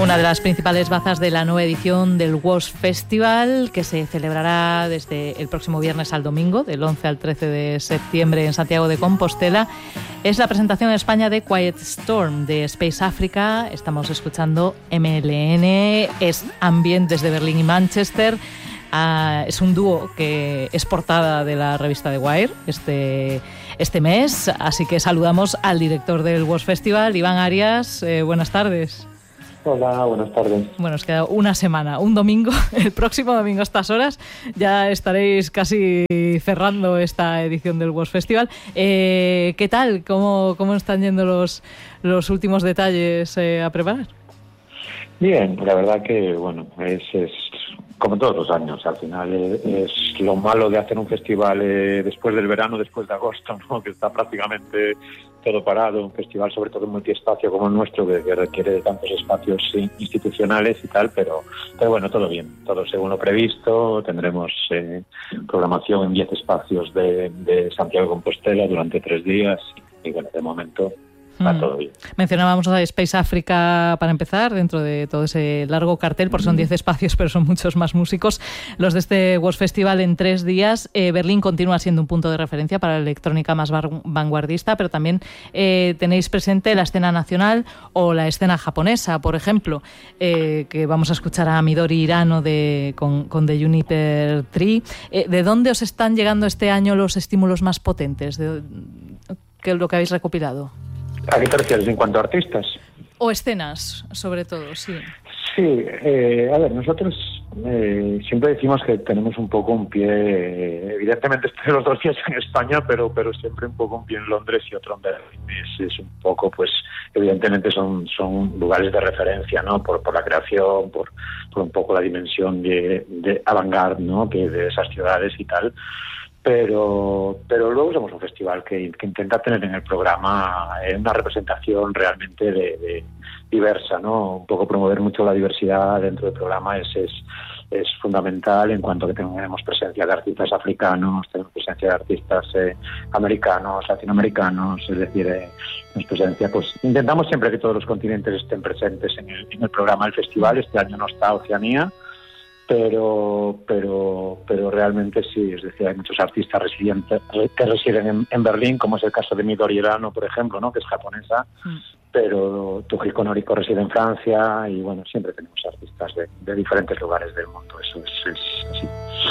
Una de las principales bazas de la nueva edición del WOS Festival, que se celebrará desde el próximo viernes al domingo, del 11 al 13 de septiembre en Santiago de Compostela, es la presentación en España de Quiet Storm, de Space Africa. Estamos escuchando MLN, es Ambient desde Berlín y Manchester. Es un dúo que es portada de la revista The Wire este mes, así que saludamos al director del WOS Festival, Iván Arias. Buenas tardes. Hola, buenas tardes. Bueno, os queda una semana, un domingo, el próximo domingo a estas horas ya estaréis casi cerrando esta edición del WOS Festival. ¿Qué tal? ¿Cómo están yendo los últimos detalles a preparar? Bien, la verdad que, bueno, es como todos los años, al final es lo malo de hacer un festival después del verano, después de agosto, ¿no? Que está prácticamente todo parado, un festival sobre todo multiespacio como el nuestro, que requiere de tantos espacios institucionales y tal, pero bueno, todo bien, todo según lo previsto. Tendremos programación en 10 espacios de Santiago de Compostela durante 3 días y bueno, de momento va todo bien. Mencionábamos a Space Africa para empezar, dentro de todo ese largo cartel, porque son 10 espacios, pero son muchos más músicos. Los de este WOS Festival en 3 días. Berlín continúa siendo un punto de referencia para la electrónica más vanguardista, pero también tenéis presente la escena nacional o la escena japonesa, por ejemplo, que vamos a escuchar a Midori Hirano con The Juniper Tree. ¿De dónde os están llegando este año los estímulos más potentes? ¿Qué es lo que habéis recopilado? ¿A qué te refieres en cuanto a artistas? O escenas, sobre todo, sí. Sí, a ver, nosotros siempre decimos que tenemos un poco un pie, evidentemente estoy los 2 días en España, pero siempre un poco un pie en Londres y otro en Berlín. Es un poco, pues, evidentemente son lugares de referencia, ¿no? Por la creación, por un poco la dimensión de avant-garde, ¿no? Que de esas ciudades y tal. Pero luego somos un festival que intenta tener en el programa una representación realmente diversa, ¿no? Un poco promover mucho la diversidad dentro del programa es fundamental, en cuanto que tenemos presencia de artistas africanos, tenemos presencia de artistas americanos, latinoamericanos, es decir, tenemos presencia, pues intentamos siempre que todos los continentes estén presentes en el programa del festival. Este año no está Oceanía, pero realmente sí, es decir, hay muchos artistas que residen en Berlín, como es el caso de Midori Hirano, por ejemplo, ¿no? Que es japonesa, pero Tujiko Noriko reside en Francia y bueno, siempre tenemos artistas de diferentes lugares del mundo, eso es así.